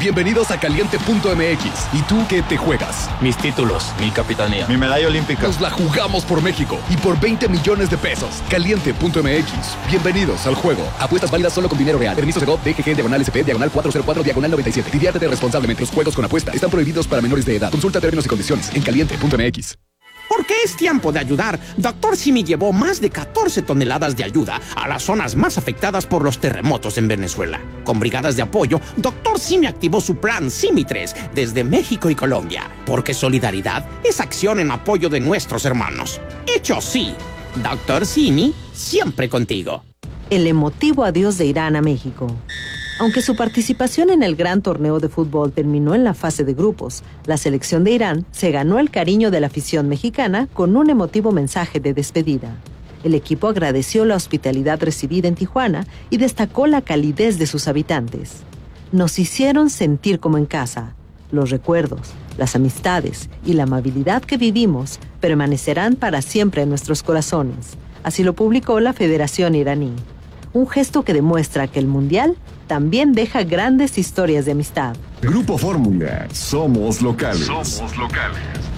Bienvenidos a Caliente.mx. ¿Y tú qué te juegas? Mis títulos, mi capitanía, mi medalla olímpica. Nos la jugamos por México y por 20 millones de pesos. Caliente.mx. Bienvenidos al juego. Apuestas válidas solo con dinero real. Permiso Segov, DGG, /SP, /404, /97. Diviértete responsablemente. Los juegos con apuesta están prohibidos para menores de edad. Consulta términos y condiciones en Caliente.mx. Porque es tiempo de ayudar. Dr. Simi llevó más de 14 toneladas de ayuda a las zonas más afectadas por los terremotos en Venezuela. Con brigadas de apoyo, Dr. Simi activó su plan Simi 3 desde México y Colombia. Porque solidaridad es acción en apoyo de nuestros hermanos. Hecho sí. Dr. Simi, siempre contigo. El emotivo adiós de Irán a México. Aunque su participación en el gran torneo de fútbol terminó en la fase de grupos, la selección de Irán se ganó el cariño de la afición mexicana con un emotivo mensaje de despedida. El equipo agradeció la hospitalidad recibida en Tijuana y destacó la calidez de sus habitantes. Nos hicieron sentir como en casa. Los recuerdos, las amistades y la amabilidad que vivimos permanecerán para siempre en nuestros corazones. Así lo publicó la Federación Iraní. Un gesto que demuestra que el Mundial también deja grandes historias de amistad. Grupo Fórmula. Somos locales. Somos locales.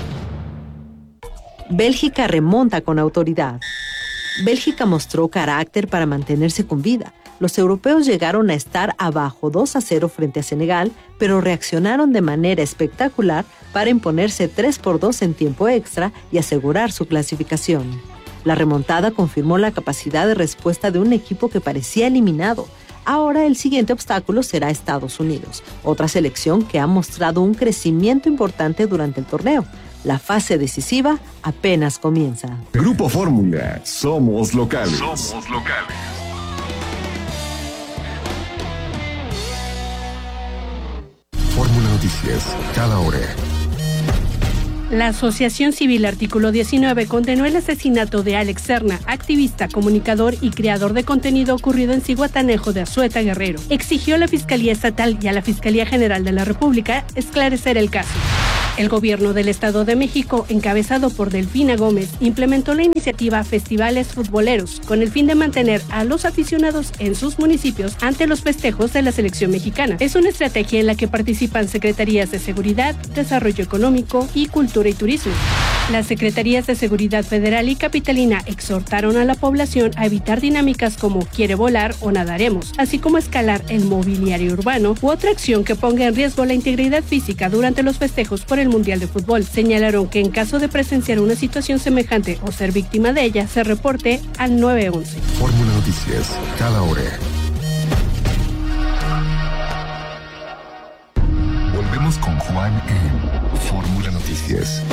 Bélgica remonta con autoridad. Bélgica mostró carácter para mantenerse con vida. Los europeos llegaron a estar abajo 2-0 frente a Senegal, pero reaccionaron de manera espectacular para imponerse 3-2 en tiempo extra y asegurar su clasificación. La remontada confirmó la capacidad de respuesta de un equipo que parecía eliminado. Ahora el siguiente obstáculo será Estados Unidos, otra selección que ha mostrado un crecimiento importante durante el torneo. La fase decisiva apenas comienza. Grupo Fórmula. Somos locales. Somos locales. Fórmula Noticias. Cada hora. La Asociación Civil Artículo 19 condenó el asesinato de Alex Serna, activista, comunicador y creador de contenido ocurrido en Zihuatanejo de Azueta, Guerrero. Exigió a la Fiscalía Estatal y a la Fiscalía General de la República esclarecer el caso. El gobierno del Estado de México, encabezado por Delfina Gómez, implementó la iniciativa Festivales Futboleros, con el fin de mantener a los aficionados en sus municipios ante los festejos de la selección mexicana. Es una estrategia en la que participan secretarías de Seguridad, Desarrollo Económico y Cultura y Turismo. Las Secretarías de Seguridad Federal y Capitalina exhortaron a la población a evitar dinámicas como quiere volar o nadaremos, así como escalar el mobiliario urbano u otra acción que ponga en riesgo la integridad física durante los festejos por el Mundial de Fútbol. Señalaron que en caso de presenciar una situación semejante o ser víctima de ella, se reporte al 911. Fórmula Noticias, cada hora. Volvemos con Juan en Fórmula Noticias.